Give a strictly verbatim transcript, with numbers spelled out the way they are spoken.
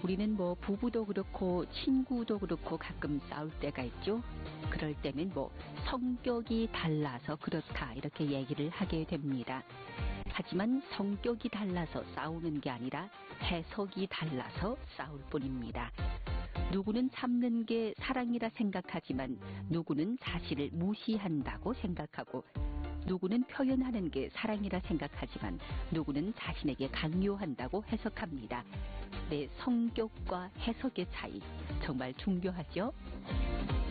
우리는 뭐 부부도 그렇고 친구도 그렇고 가끔 싸울 때가 있죠. 그럴 때는 뭐 성격이 달라서 그렇다 이렇게 얘기를 하게 됩니다. 하지만 성격이 달라서 싸우는 게 아니라 해석이 달라서 싸울 뿐입니다. 누구는 참는 게 사랑이라 생각하지만 누구는 사실을 무시한다고 생각하고, 누구는 표현하는 게 사랑이라 생각하지만 누구는 자신에게 강요한다고 해석합니다. 내 성격과 해석의 차이 정말 중요하죠?